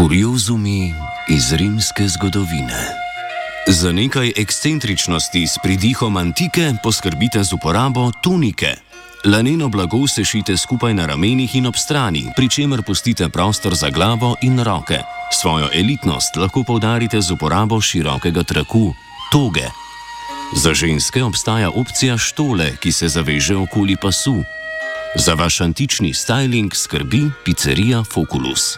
Kuriozumi iz rimske zgodovine. Za nekaj ekscentričnosti s pridihom antike poskrbite z uporabo tunike. Laneno blago sešite skupaj na ramenih in ob strani, pri čemer pustite prostor za glavo in roke. Svojo elitnost lahko poudarite z uporabo širokega traku, toge. Za ženske obstaja opcija štole, ki se zaveže okoli pasu. Za vaš antični styling skrbi picerija Foculus.